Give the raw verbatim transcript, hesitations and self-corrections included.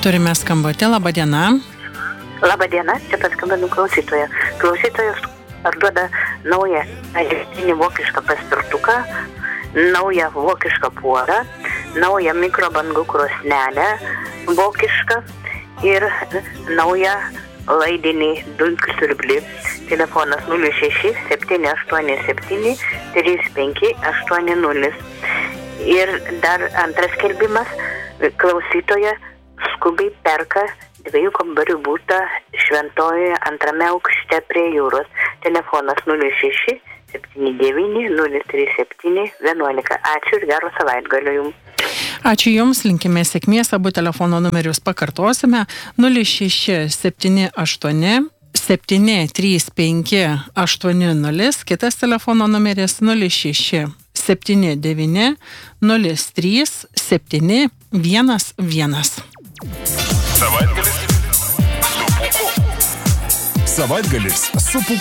Turime skambutį, laba diena. Labą dieną, čia paskambinu klausytoją. Klausytojas parduoda naują elektrinį vokišką paspirtuką, naują vokišką puodą, naują mikrobangų krosnelę vokišką ir naują laidinį dulkių telefonas nulis šeši septyni aštuoni septyni trys penki aštuoni nulis. Ir dar antras skelbimas, klausytoja skubiai perka dviejų kambarių butą Šventojoje antrame aukšte prie jūros. Telefonas nulis šeši septyni devyni nulis trys septyni vienuolika. Ačiū ir gero savaitgalio jums. Ačiū Jums, linkime sėkmės, abu telefono numerius pakartosime. nulis šeši septyni aštuoni septyni trys penki aštuoni nulis, kitas telefono numeris nulis šeši septyni devyni nulis trys septyni vienas vienas. Savaitgalis su Pūku. Savaitgalis su Pūku.